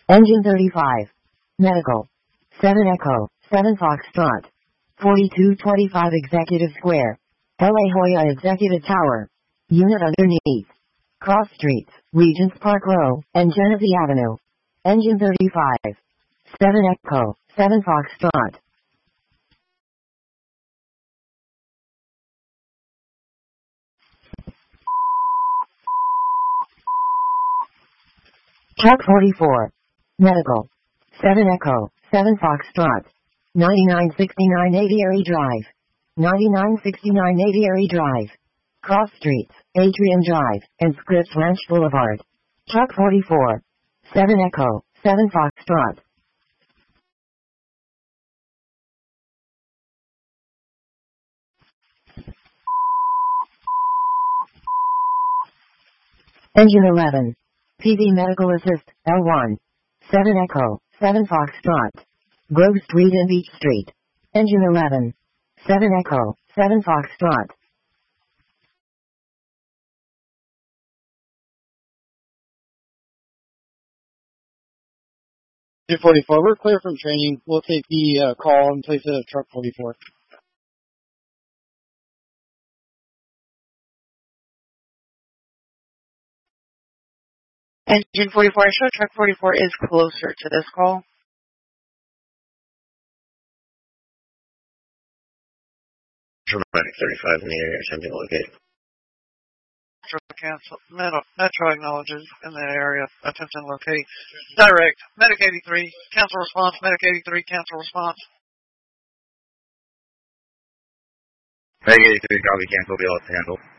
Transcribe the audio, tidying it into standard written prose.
Engine 35. Medical. 7 Echo, 7 Foxtrot. 4225 Executive Square. La Jolla Executive Tower. Unit underneath. Cross Streets, Regents Park Row, and Genesee Avenue. Engine 35. 7 Echo, 7 Foxtrot. Truck 44. Medical. 7 Echo, 7 Foxtrot. 9969 Aviary Drive. 9969 Aviary Drive. Cross Streets, Atrium Drive, and Scripps Ranch Boulevard. Truck 44. 7 Echo, 7 Foxtrot. Engine 11. PV Medical Assist, L1. 7 Echo, 7 Foxtrot. Grove Street and Beach Street. Engine 11. 7 Echo, 7 Foxtrot. Engine 44, we're clear from training. We'll take the call in place of truck 44. Engine 44, I show truck 44 is closer to this call. Dramatic 35 in the area, attempting to locate. Metro acknowledges in the area, attempting to locate. Direct, Medic 83, cancel response, Medic 83, cancel response. Medic 83, copy, cancel, be able to handle.